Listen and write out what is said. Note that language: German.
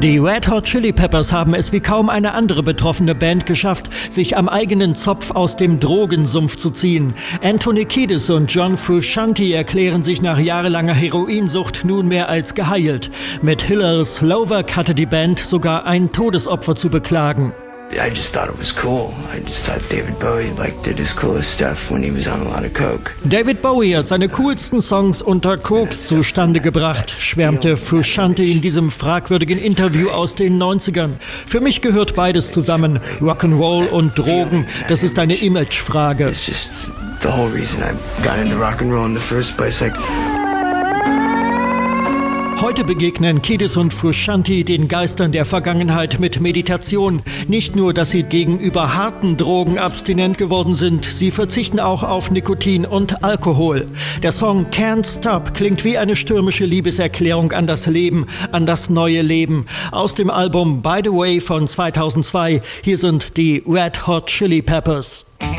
Die Red Hot Chili Peppers haben es wie kaum eine andere betroffene Band geschafft, sich am eigenen Zopf aus dem Drogensumpf zu ziehen. Anthony Kiedis und John Frusciante erklären sich nach jahrelanger Heroinsucht nunmehr als geheilt. Mit Hiller's Loverk hatte die Band sogar ein Todesopfer zu beklagen. I just thought it was cool. I just thought David Bowie did his coolest stuff when he was on a lot of coke. David Bowie hat seine coolsten Songs unter Koks zustande gebracht, schwärmte Frusciante in diesem fragwürdigen Interview aus den 90ern. Für mich gehört beides zusammen, Rock'n'Roll und Drogen. Das ist eine Imagefrage. It's just the whole reason I got into Rock'n'Roll in the first place. Heute begegnen Kiedis und Frusciante den Geistern der Vergangenheit mit Meditation. Nicht nur, dass sie gegenüber harten Drogen abstinent geworden sind, sie verzichten auch auf Nikotin und Alkohol. Der Song Can't Stop klingt wie eine stürmische Liebeserklärung an das Leben, an das neue Leben. Aus dem Album By the Way von 2002, hier sind die Red Hot Chili Peppers.